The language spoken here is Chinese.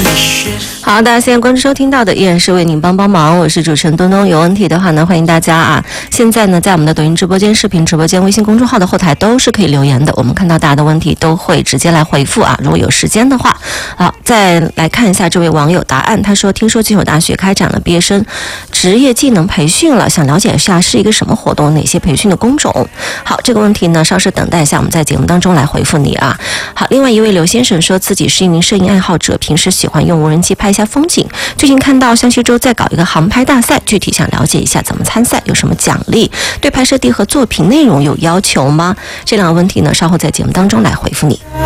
好的，现在关注收听到的依然是为您帮忙，我是主持人东东。有问题的话呢，欢迎大家啊！现在呢，在我们的抖音直播间、视频直播间、微信公众号的后台都是可以留言的，我们看到大家的问题都会直接来回复啊。如果有时间的话，好，再来看一下这位网友答案。他说：“听说金友大学开展了毕业生职业技能培训了，想了解一下是一个什么活动，哪些培训的工种？”好，这个问题呢，稍事等待一下，我们在节目当中来回复你啊。好，另外一位刘先生说自己是一名摄影爱好者，平时喜欢用无人机拍一下风景。最近看到湘西州在搞一个航拍大赛，具体想了解一下怎么参赛，有什么奖励，对拍摄地和作品内容有要求吗？这两个问题呢，稍后在节目当中来回复你。